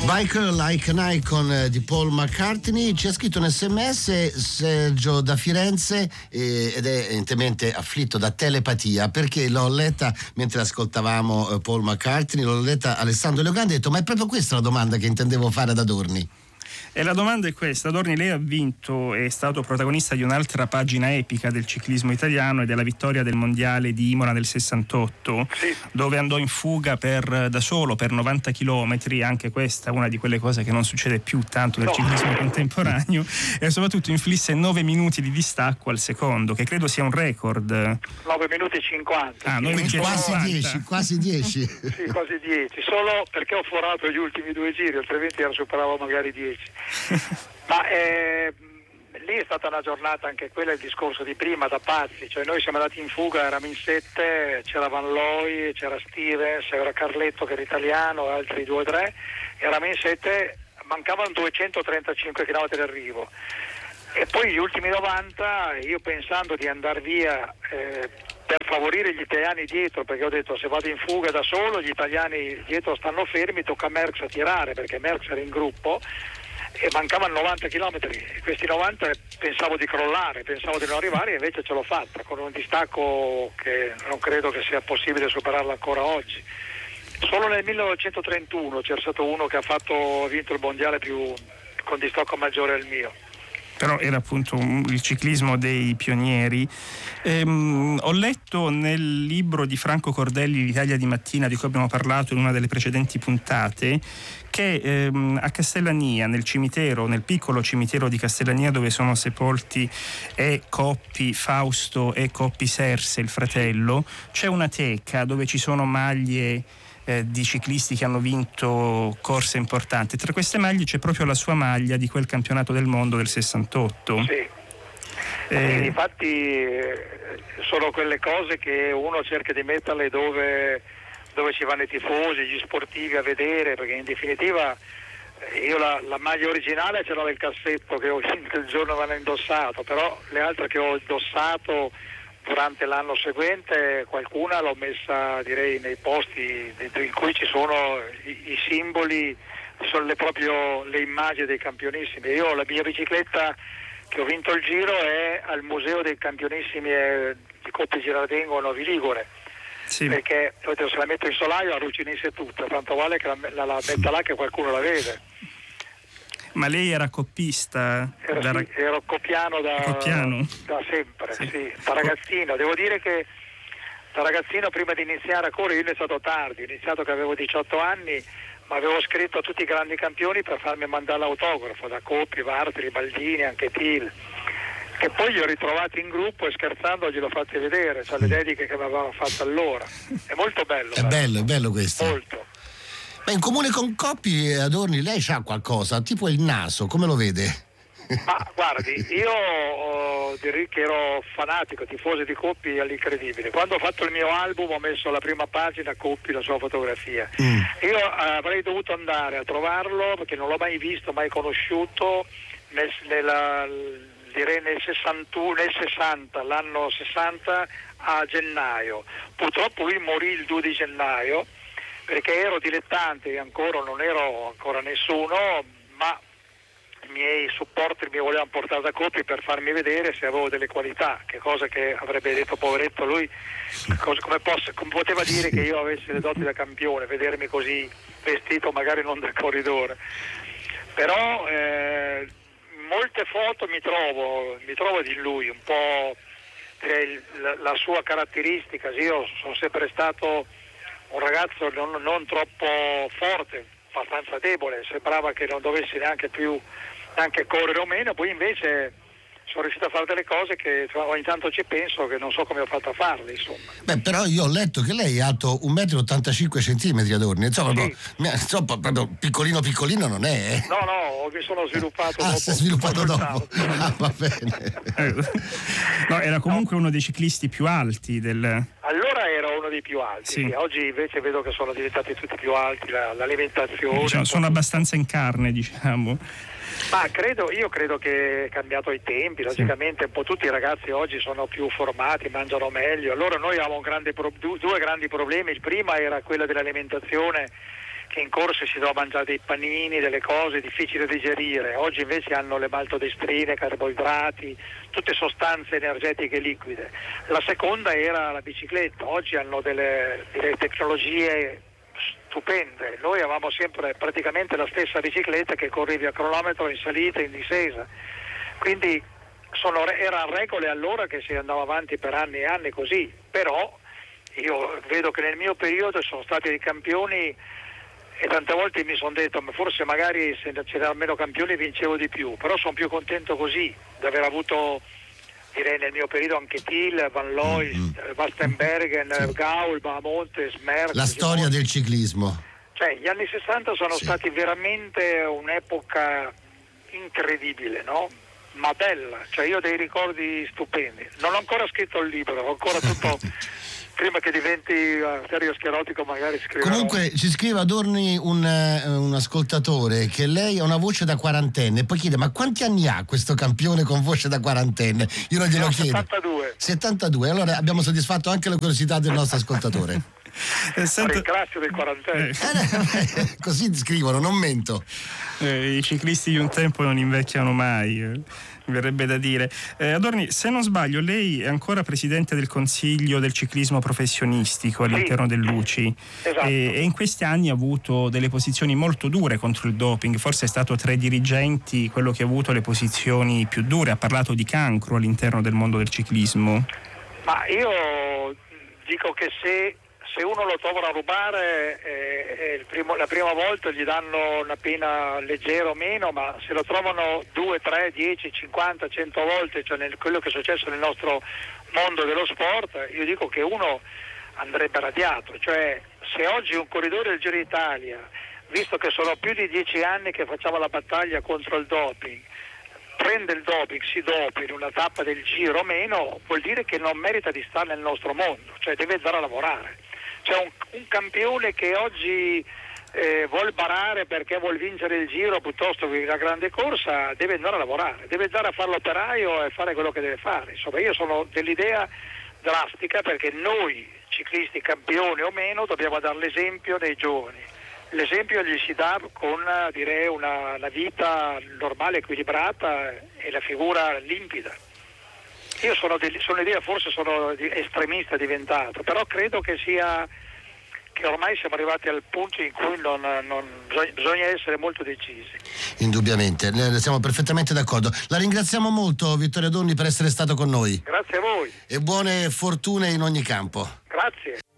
Biker Like an Icon di Paul McCartney. Ci ha scritto un sms Sergio da Firenze ed è evidentemente afflitto da telepatia, perché l'ho letta mentre ascoltavamo Paul McCartney, l'ho letta Alessandro Leograndi e ha detto: ma è proprio questa la domanda che intendevo fare ad Adorni. E la domanda è questa: Adorni, lei ha vinto, è stato protagonista di un'altra pagina epica del ciclismo italiano ed è la vittoria del mondiale di Imola del 68, sì, dove andò in fuga da solo per 90 chilometri. Anche questa è una di quelle cose che non succede più tanto nel ciclismo contemporaneo, e soprattutto inflisse 9 minuti di distacco al secondo, che credo sia un record. 9 minuti e 50. Ah, 9 minuti e quasi 50. 10, quasi 10. Sì, quasi 10, solo perché ho forato gli ultimi 2 giri, altrimenti superavo magari 10. Ma lì è stata una giornata, anche quella, il discorso di prima, da pazzi. Cioè noi siamo andati in fuga, eravamo in 7, c'era Van Looy, c'era Stevens, c'era Carletto che era italiano, altri 2 o 3, eravamo in 7, mancavano 235 km d'arrivo. E poi gli ultimi 90, io pensando di andare via per favorire gli italiani dietro, perché ho detto: se vado in fuga da solo gli italiani dietro stanno fermi, tocca a Merckx a tirare, perché Merckx era in gruppo e mancavano 90 km. E questi 90 pensavo di crollare, pensavo di non arrivare, e invece ce l'ho fatta con un distacco che non credo che sia possibile superarlo ancora oggi. Solo nel 1931 c'era stato uno che ha vinto il mondiale con distacco maggiore del mio. Però era appunto il ciclismo dei pionieri. Ho letto nel libro di Franco Cordelli, L'Italia di mattina, di cui abbiamo parlato in una delle precedenti puntate, che a Castellania, nel piccolo cimitero di Castellania, dove sono sepolti Coppi Fausto e Coppi Serse, il fratello, c'è una teca dove ci sono maglie di ciclisti che hanno vinto corse importanti. Tra queste maglie c'è proprio la sua maglia di quel campionato del mondo del 68. Sì. Infatti sono quelle cose che uno cerca di metterle dove ci vanno i tifosi, gli sportivi a vedere, perché in definitiva io la maglia originale ce l'ho nel cassetto che ho vinto il giorno che l'hanno indossato, però le altre che ho indossato durante l'anno seguente, qualcuna l'ho messa, direi, nei posti in cui ci sono i simboli, sono proprio le immagini dei campionissimi. Io la mia bicicletta che ho vinto il giro è al Museo dei Campionissimi di Coppi Girardengo a Novi Ligure. Sì. Perché se la metto in solaio arrugginisse tutta, tanto vale che la metta là che qualcuno la vede. Ma lei era coppista? Ero coppiano da sempre, sì. Da ragazzino. Devo dire che da ragazzino, prima di iniziare a correre, io ho iniziato tardi, ho iniziato che avevo 18 anni, ma avevo scritto a tutti i grandi campioni per farmi mandare l'autografo, da Coppi, Bartoli, Baldini, anche Til, che poi li ho ritrovati in gruppo e scherzando gliel'ho fatti vedere, cioè le dediche che mi avevano fatto allora. È molto bello. È bello questo. Molto. Ma in comune con Coppi, Adorni, lei c'ha qualcosa, tipo il naso, come lo vede? Ma guardi, io direi che ero fanatico, tifoso di Coppi all'incredibile. Quando ho fatto il mio album ho messo alla prima pagina Coppi, la sua fotografia. Io avrei dovuto andare a trovarlo, perché non l'ho mai visto, mai conosciuto, nel 60, l'anno 60, a gennaio. Purtroppo lui morì il 2 di gennaio, perché ero dilettante, non ero ancora nessuno, ma i miei supporter mi volevano portare da Coppi per farmi vedere se avevo delle qualità, che cosa che avrebbe detto poveretto lui, come poteva dire che io avessi le doti da campione, vedermi così vestito magari non da corridore. Però molte foto mi trovo di lui, un po' la sua caratteristica. Io sono sempre stato un ragazzo non troppo forte, abbastanza debole, sembrava che non dovessi neanche correre o meno, poi invece sono riuscito a fare delle cose che ogni tanto ci penso, che non so come ho fatto a farle, insomma. Beh, però io ho letto che lei è alto 1,85 m, Adorni, insomma, sì. Proprio piccolino non è. No, mi sono sviluppato dopo. Si è sviluppato dopo. Va bene. No, era comunque uno dei ciclisti più alti Allora era uno dei più alti, sì. Oggi invece vedo che sono diventati tutti più alti, l'alimentazione. Sono abbastanza in carne, diciamo. Ma io credo che è cambiato i tempi, logicamente un po' tutti i ragazzi oggi sono più formati, mangiano meglio. Allora noi avevamo due grandi problemi. Il primo era quello dell'alimentazione, che in corsa si doveva mangiare dei panini, delle cose difficili da digerire. Oggi invece hanno le maltodestrine, carboidrati, tutte sostanze energetiche liquide. La seconda era la bicicletta. Oggi hanno delle tecnologie stupende. Noi avevamo sempre praticamente la stessa bicicletta che correvi a cronometro in salita e in discesa. Quindi erano regole allora che si andava avanti per anni e anni così, però io vedo che nel mio periodo sono stati dei campioni e tante volte mi sono detto ma forse magari se c'erano meno campioni vincevo di più, però sono più contento così di aver avuto, direi nel mio periodo, anche Thiel, Van Looy, Wastenbergen, sì, Gaul, Bahamontes, Merckx. La storia del ciclismo. Cioè gli anni 60 sono stati veramente un'epoca incredibile, no? Ma bella, cioè io ho dei ricordi stupendi. Non ho ancora scritto il libro, ho ancora tutto prima che diventi stereosclerotico magari scriverò. Comunque ci scrive Adorni un ascoltatore che lei ha una voce da quarantenne e poi chiede ma quanti anni ha questo campione con voce da quarantenne? Io non glielo chiedo. 72, allora abbiamo soddisfatto anche la curiosità del nostro ascoltatore. Ringrazio del quarantenne. Così scrivono, non mento. I ciclisti di un tempo non invecchiano mai, mi verrebbe da dire. Adorni, se non sbaglio, lei è ancora presidente del Consiglio del ciclismo professionistico all'interno dell'UCI. Esatto. E in questi anni ha avuto delle posizioni molto dure contro il doping, forse è stato tra i dirigenti quello che ha avuto le posizioni più dure, ha parlato di cancro all'interno del mondo del ciclismo. Ma io dico che se uno lo trovano a rubare la prima volta gli danno una pena leggera o meno, ma se lo trovano 2, 3, 10, 50, 100 volte, cioè quello che è successo nel nostro mondo dello sport, io dico che uno andrebbe radiato. Cioè se oggi un corridore del Giro d'Italia, visto che sono più di 10 anni che facciamo la battaglia contro il doping, prende il doping, si dopa in una tappa del Giro o meno, vuol dire che non merita di stare nel nostro mondo, cioè deve andare a lavorare. C'è un campione che oggi vuol barare perché vuol vincere il Giro piuttosto che la grande corsa, deve andare a lavorare, deve andare a fare l'operaio e fare quello che deve fare. Insomma, io sono dell'idea drastica perché noi ciclisti, campioni o meno, dobbiamo dare l'esempio dei giovani. L'esempio gli si dà con, direi, una vita normale, equilibrata e la figura limpida. Io sono idea, forse sono estremista diventato, però credo che ormai siamo arrivati al punto in cui bisogna essere molto decisi. Indubbiamente, siamo perfettamente d'accordo. La ringraziamo molto Vittorio Adorni per essere stato con noi. Grazie a voi. E buone fortune in ogni campo. Grazie.